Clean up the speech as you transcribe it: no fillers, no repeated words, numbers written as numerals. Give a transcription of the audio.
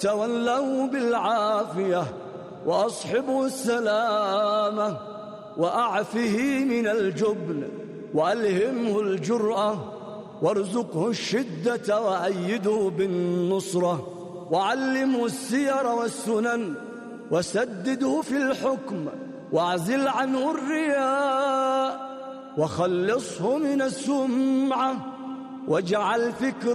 تولوا بالعافية وأصحبوا السلامة، وأعفه من الجبن وألهمه الجرأة، وارزقه الشدة وأيده بالنصرة، وعلمه السير والسنن، وسدده في الحكم، واعزل عنه الرياء، وخلصه من السمعة، واجعل فكره